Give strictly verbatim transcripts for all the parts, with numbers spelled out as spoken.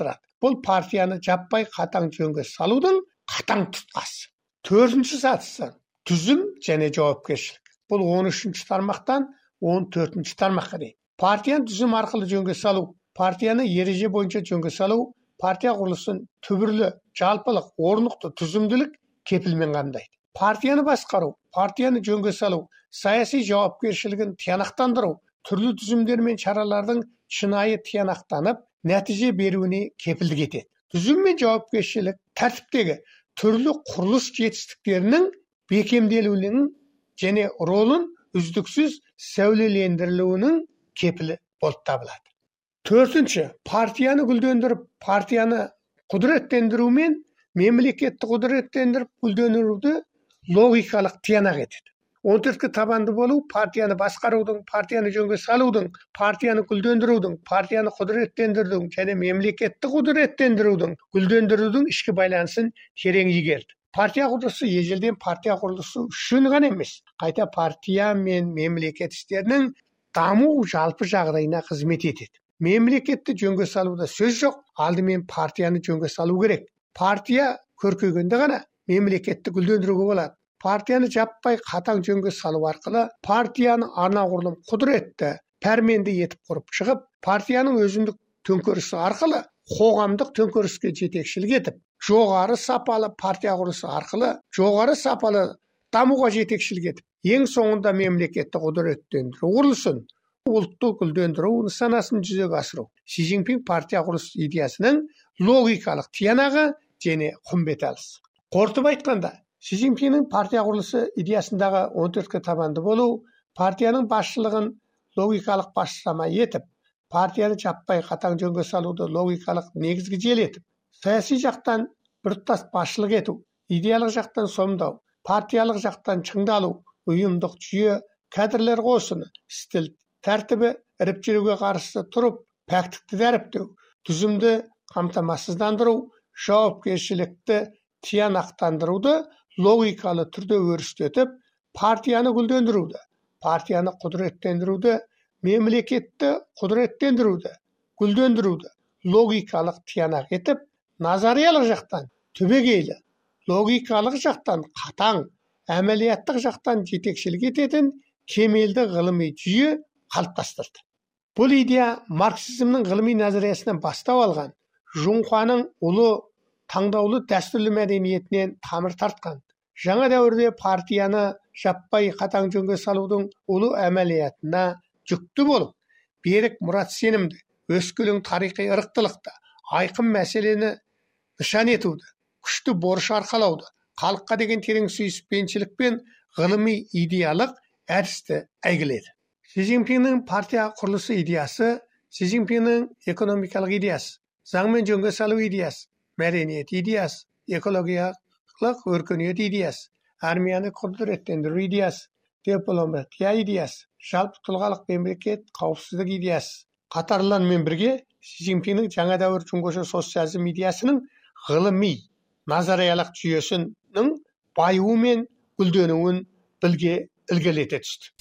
қалыптастырады. Бұл партияны жаппай қатаң жөнге салудың қатаң тұтқасы. Төртінші сатысы түзім және жауапкершілік. Бұл он үшінші тармақтан он төртінші тармаққа дейін. Партияны түзім арқылы жөнге салу, партияны ереже бойынша жөнге салу, партия құрылысын түбірлі, жалпылық, орнықты түзімділік кепілмен қамдайды. Партияны басқару, партияны жөнге салу, саяси жауапкершілігін тиянақтандыру, түрлі түзімдер мен шаралардың шынайы тиянақтанып, нәтиже беруіне кепілдік етеді. Түзім мен жауапкершілік тәртіптегі түрлі құрылыс жетістіктерінің бекемделуінің және ролын үздіксіз сәулелендірілуінің кепілі болып табылады. Төртінші, партияны гүлдендіріп, партияны құдіреттендіру мен мемлекетті құдіреттендіріп гүлдендіруді логикалық тиянақ етеді. он төртке табанды болу партияны басқарудың, партияны жөнге салудың, партияны гүлдендірудің, партияны құдіреттендірудің және мемлекетті құдіреттендірудің, гүлдендірудің ішкі байланысын терең игерді. Партия құрылысы ежелден партия құрылысы үшін ғана емес, қайта партия мен мемлекет істерінің даму жалпы жағдайына қызмет етеді. Мемлекетті жөнге салуда сөз жоқ, алдымен партияны жөнге салу керек. Партия көркейгенде ғана мемлекетті гүлдендіруге болады. Партияны жаппай қатаң жөнге салу арқылы партияны анағұрлым құдіретті, пәрменді етіп құрып шығып, партияның өзіндік төңкерісі арқылы қоғамдық төңкеріске жетекшілік етіп, жоғары сапалы партия құрылысы арқылы жоғары сапалы дамуға жетекшілік етіп, ең соңында мемлекетті құдіреттендіру құрылысын, ұлтты гүлдендіру нысанасын жүзеге асыру. Си Цзиньпин партия құрылысы идеясының логикалық тиянағы және құмбеталысы. Қорытып айтқанда, Си Цзиньпиннің партия құрылысы идеясындағы он төртке табанды болу, партияның басшылығын логикалық басшылама етіп, партияны жаппай қатаң жөнге салуды логикалық негізгі жел етіп, саяси жақтан біртұтас басшылық ету, идеялық жақтан сомдау, партиялық жақтан шыңдалу, ұйымдық жүйе, кадрлер қосыны, стиль тәртібі, іріктеуге қарсы тұрып, пәктікті дәріптеу, түзімді қамтамасыздандыру, жауапкершілікті тиянақтандыруды логикалы түрде өрістетіп, партияны гүлдендіруді, партияны құдіреттендіруді, мемлекетті құдіреттендіруді, гүлдендіруді логикалық тиянақ етіп, назариялық жақтан түбегейлі, логикалық жақтан қатаң, әмәлияттық жақтан жетекшілік ететін кемелді ғылыми жүйе қалыптастырды. Бұл идея марксизмнің ғылыми назариясынан бастау алған, Жунхуаның ұлы таңдаулы дәстүрлі мәдениетінен тамыр тартқан. Жаңа дәуірде партияны жаппай қатаң жөнге салудың ұлы әмәлиятына жүкті болып, берік мұрат сенімді, өскелең тарихи ырықтылықты, айқын мәселені нышан етуді, күшті борыш арқалауды, халыққа деген терең сүйіспеншілік пен ғылыми идеялық әдісті әйгіледі. Си Цзиньпиннің партия құрылысы идеясы, Си Цзиньпиннің экономикалық идеясы, заңмен жөнге салу идеясы, мәдениет идеясы, экологиялық өркениет идеясы, армияны құдіреттендіру идеясы, дипломатия идеясы, жалпы тұлғалық мемлекет қауіпсіздік идеясы қатарлармен бірге Си Цзиньпиннің жаңа дәуір жүңгіші социализм идеясының ғылыми назариялық жүйесінің баюы мен гүлденуін білге ілгерілете түсті.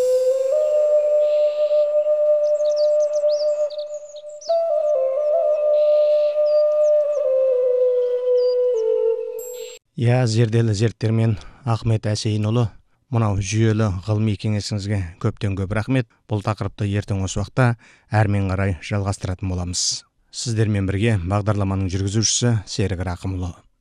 Я зерделі зерттермен Ахмет Әсейінұлы, мынау жүйелі ғылыми кеңесіңізге көптен көп рахмет. Бұл тақырыпты ертең осы уақытта әрмен қарай жалғастыратын боламыз. Сіздермен бірге бағдарламаның жүргізушісі Серік Рақымұлы.